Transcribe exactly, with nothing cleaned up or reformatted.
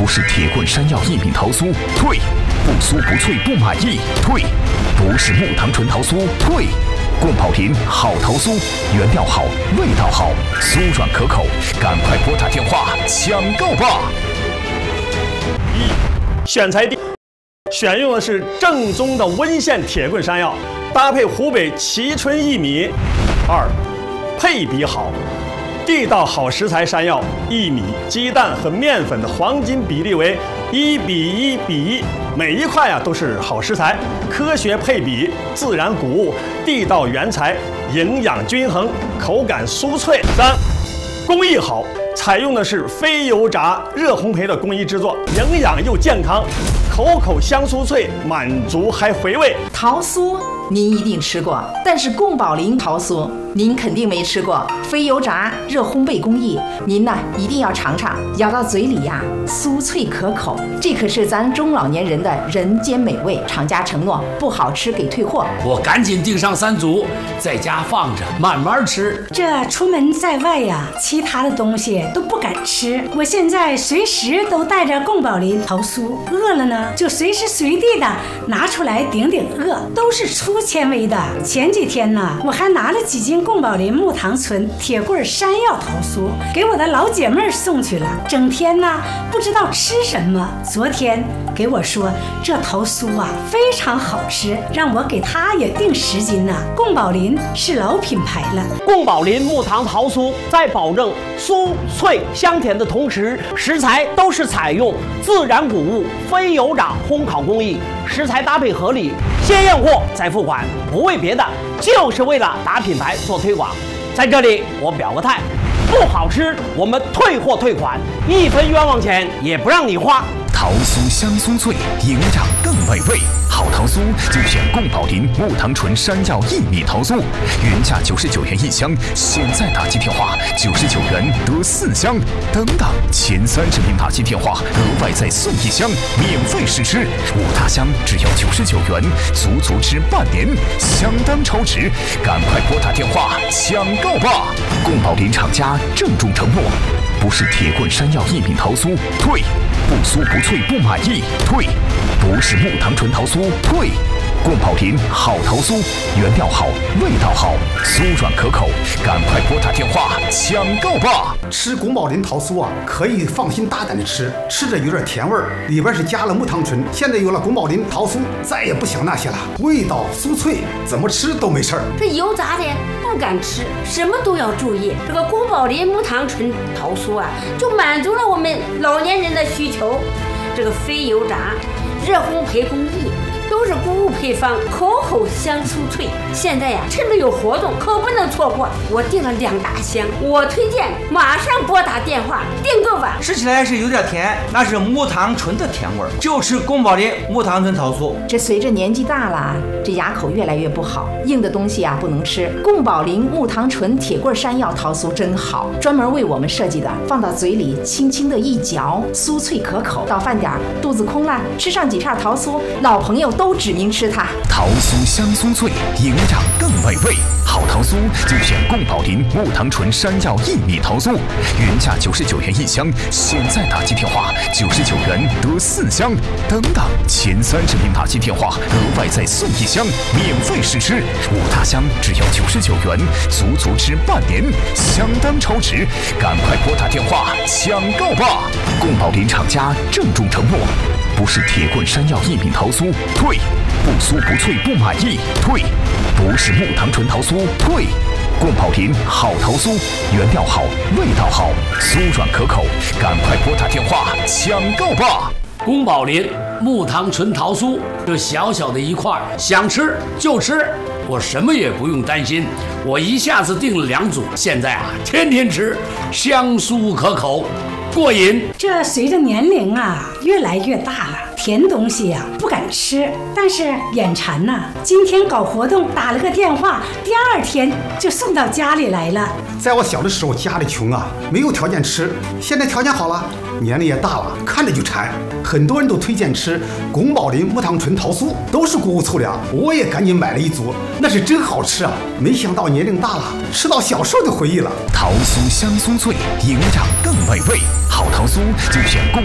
不是铁棍山药薏米桃酥，退；不酥不脆不满意，退；不是木糖醇桃酥，退。宫保林好桃酥，原料好，味道好，酥软可口，赶快拨打电话抢购吧！ 一、选材地，选用的是正宗的温县铁棍山药，搭配湖北蕲春薏米。二、配比好，地道好食材山药，薏米、鸡蛋和面粉的黄金比例为一比一比一，每一块啊都是好食材，科学配比，自然谷物，地道原材，营养均衡，口感酥脆。三、工艺好，采用的是非油炸热烘焙的工艺制作，营养又健康，口口香酥脆，满足还回味。 桃酥您一定吃过，但是宫保林桃酥您肯定没吃过。非油炸热烘焙工艺，您呢一定要尝尝，咬到嘴里呀，酥脆可口，这可是咱中老年人的人间美味。厂家承诺不好吃给退货。 我赶紧订上三组，在家放着慢慢吃。 这出门在外呀，其他的东西都不敢吃，我现在随时都带着宫保林桃酥，饿了呢就随时随地的拿出来顶顶饿，都是粗纤维的。前几天呢，我还拿了几斤宫保林木糖醇铁棍山药桃酥给我的老姐妹送去了，整天呢不知道吃什么。昨天给我说这桃酥啊非常好吃，让我给她也订十斤呢。宫保林是老品牌了， 宫保林木糖桃酥在保证酥脆香甜的同时，食材都是采用自然谷物非油炸烘烤工艺，食材搭配合理，先验货再付款，不为别的，就是为了打品牌做推广。在这里我表个态，不好吃我们退货退款，一分冤枉钱也不让你花。 桃酥香酥脆，营养更美味。好桃酥就选宫保林木糖醇山药薏米桃酥，原价九十九元一箱，现在打击电话九十九元得四箱，等等前三十名打击电话额外再送一箱，免费试吃。五大箱只要九十九元，足足吃半年，相当超值，赶快拨打电话抢购吧！宫保林厂家郑重承诺，不是铁棍山药薏米桃酥，退；不酥不脆不满意，退；不是木糖醇桃酥，退。宫保林好桃酥，原料好，味道好，酥软可口，赶快拨打电话抢购吧！ 吃宫保林桃酥啊，可以放心大胆的吃，吃着有点甜味儿，里边是加了木糖醇。现在有了宫保林桃酥，再也不想那些了，味道酥脆，怎么吃都没事儿。 这油炸的不敢吃，什么都要注意。这个宫保林木糖醇桃酥啊，就满足了我们老年人的需求。这个非油炸热烘焙工艺，都是谷物配方，口口香酥脆。现在呀，趁着有活动，可不能错过。我订了两大箱，我推荐马上拨打电话订购吧。 吃起来是有点甜，那是木糖醇的甜味儿，就吃宫保林木糖醇桃酥。 这随着年纪大了，这牙口越来越不好，硬的东西啊不能吃。宫保林木糖醇铁棍山药桃酥真好，专门为我们设计的，放到嘴里轻轻的一嚼，酥脆可口。到饭点肚子空了，吃上几片桃酥，老朋友都指名吃它。 桃酥香酥脆，营养更美味。好桃酥就选宫保林木糖醇山药薏米桃酥，原价九十九元一箱，现在打击电话九十九元得四箱，等等前三十名打击电话额外再送一箱，免费试吃。五大箱只要九十九元，足足吃半年，相当超值，赶快拨打电话抢购吧！宫保林厂家郑重承诺，不是铁棍山药薏米桃酥，退；不酥不脆不满意，退；不是木糖醇桃酥，退。宫保林好桃酥，原料好，味道好，酥软可口，赶快拨打电话抢购吧！ 宫保林木糖醇桃酥，这小小的一块，想吃就吃，我什么也不用担心。我一下子订了两组，现在啊，天天吃，香酥可口，过瘾。 这随着年龄啊越来越大了，甜东西呀、啊、不敢吃，但是眼馋呐、啊。今天搞活动打了个电话，第二天就送到家里来了。 在我小的时候，家里穷啊，没有条件吃。现在条件好了，年龄也大了，看着就馋。很多人都推荐吃宫保林木糖醇桃酥，都是谷物粗粮。我也赶紧买了一组，那是真好吃啊！没想到年龄大了，吃到小时候的回忆了。 桃酥香酥脆，营养更美味。好桃酥就选宫